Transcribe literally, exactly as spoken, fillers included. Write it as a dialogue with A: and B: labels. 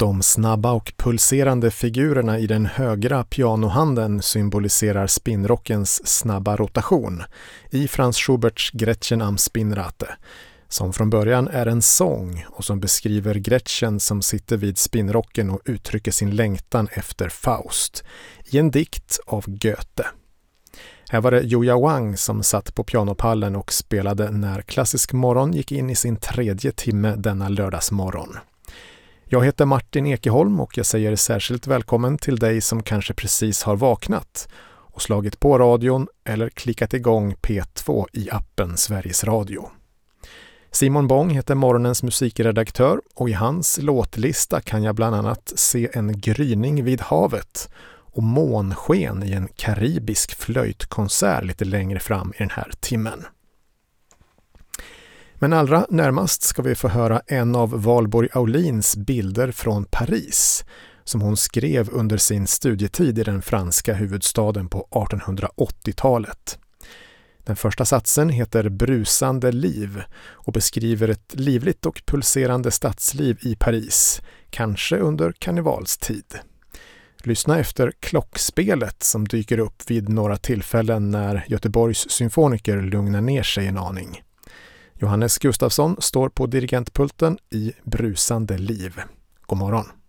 A: De snabba och pulserande figurerna i den högra pianohanden symboliserar spinnrockens snabba rotation i Franz Schuberts Gretchen am Spinnrate, som från början är en sång och som beskriver Gretchen som sitter vid spinnrocken och uttrycker sin längtan efter Faust i en dikt av Goethe. Här var det Juya Wang som satt på pianopallen och spelade när Klassisk morgon gick in i sin tredje timme denna lördagsmorgon. Jag heter Martin Ekeholm och jag säger särskilt välkommen till dig som kanske precis har vaknat och slagit på radion eller klickat igång P två i appen Sveriges Radio. Simon Bång heter morgonens musikredaktör och i hans låtlista kan jag bland annat se en gryning vid havet och månsken i en karibisk flöjtkonsert lite längre fram i den här timmen. Men allra närmast ska vi få höra en av Valborg Aulins bilder från Paris som hon skrev under sin studietid i den franska huvudstaden på artonhundraåttiotalet. Den första satsen heter Brusande liv och beskriver ett livligt och pulserande stadsliv i Paris, kanske under karnevalstid. Lyssna efter klockspelet som dyker upp vid några tillfällen när Göteborgs symfoniker lugnar ner sig en aning. Johannes Gustafsson står på dirigentpulten i Brusande liv. God morgon!